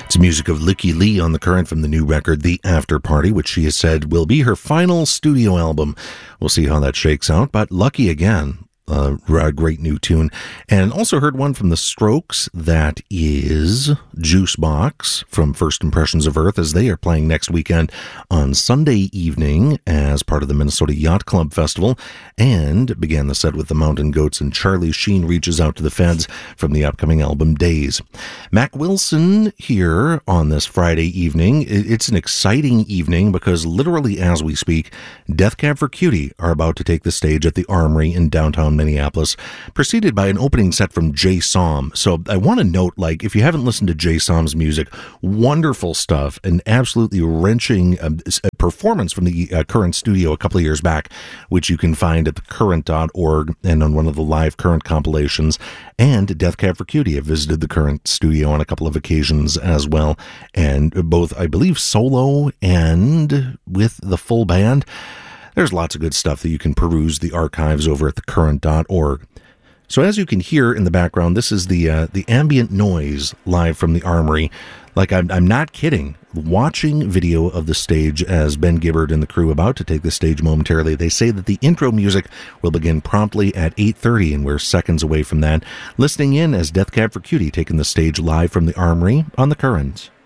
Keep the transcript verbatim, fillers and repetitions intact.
It's music of Lykke Li on the Current from the new record, The After Party, which she has said will be her final studio album. We'll see how that shakes out, but Lucky Again, uh, a great new tune. And also heard one from The Strokes, that is Juicebox from First Impressions of Earth, as they are playing next weekend on Sunday evening as part of the Minnesota Yacht Club Festival, and began the set with the Mountain Goats and Charlie Sheen Reaches Out to the Feds from the upcoming album Days. Mac Wilson here on this Friday evening. It's an exciting evening because literally as we speak, Death Cab for Cutie are about to take the stage at the Armory in downtown Minneapolis, preceded by an opening set from Jay Som. So I want to note, like, if you haven't listened to Jay Som's music, wonderful stuff, an absolutely wrenching uh, performance from the uh, Current studio a couple of years back, which you can find at the current dot org and on one of the live Current compilations. And Death Cab for Cutie have visited the Current studio on a couple of occasions as well, and both, I believe, solo and with the full band. There's lots of good stuff that you can peruse the archives over at the current dot org. So as you can hear in the background, this is the uh, the ambient noise live from the Armory. Like, I'm, I'm not kidding. Watching video of the stage as Ben Gibbard and the crew about to take the stage momentarily, they say that the intro music will begin promptly at eight thirty, and we're seconds away from that. Listening in as Death Cab for Cutie taking the stage live from the Armory on the Current.